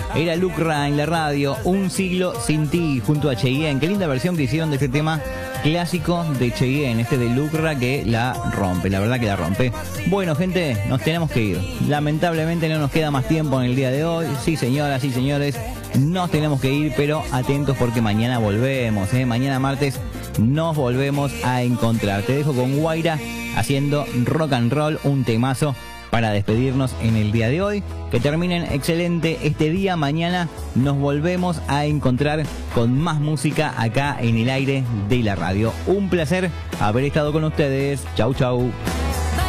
Era Lucra en la radio, Un siglo sin ti, junto a Cheyenne. Qué linda versión que hicieron de este tema clásico de Cheyenne, este de Lucra, que la rompe, la verdad que la rompe. Bueno, gente, nos tenemos que ir. Lamentablemente no nos queda más tiempo en el día de hoy. Sí, señoras y señores, nos tenemos que ir, pero atentos porque mañana volvemos, Mañana martes nos volvemos a encontrar. Te dejo con Guaira haciendo rock and roll, un temazo para despedirnos en el día de hoy. Que terminen excelente este día. Mañana nos volvemos a encontrar con más música acá en el aire de la radio. Un placer haber estado con ustedes. Chau, chau.